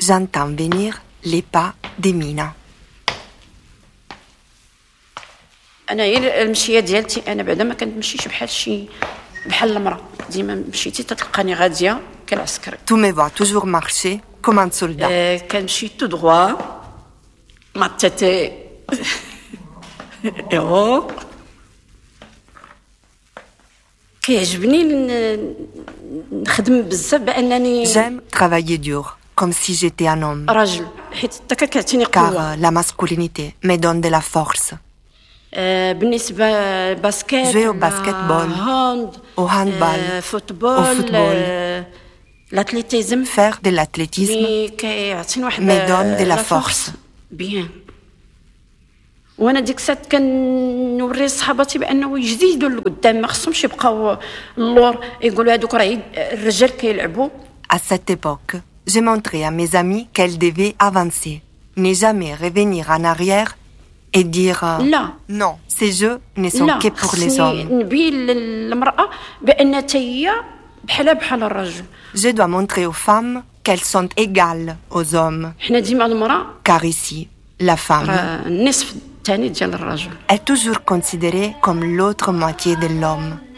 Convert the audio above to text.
j'entends venir les pas d'Emina. انا هي المشيه ديالتي انا بعدا ما كنمشيش بحال المراه ديما مشيتي تلقاني غاديه كالعسكري. Tu me vois toujours marcher comme un soldat. كنمشي تو droit ما تاتي ايوا كيعجبني نخدم بزاف بانني J'aime travailler dur, comme si j'étais un homme. راجل حيت حتى كتعطيني قوه. Car la masculinité me donne de la force. بالنسبة باسكت Jouer au basketball, au handball, football, au football, l'athlétisme faire de l'athlétisme me donne de la force. بيان. وانا ديك الساعه كنوري صحاباتي بانه يجديدوا لقدام ما خصهمش يبقاو اللور يقولوا هذوك راه الرجال كيلعبوا. À cette époque, j'ai montré à mes amis qu'elles devaient avancer, ne jamais revenir en arrière et dire non, ces jeux ne sont que pour les hommes. نبين للمرأة بأن هي بحال الرجل. Je dois montrer aux femmes qu'elles sont égales aux hommes. حنا ديما المرأة Car ici, la femme النصف الثاني ديال الرجل. est toujours considérée comme l'autre moitié de l'homme.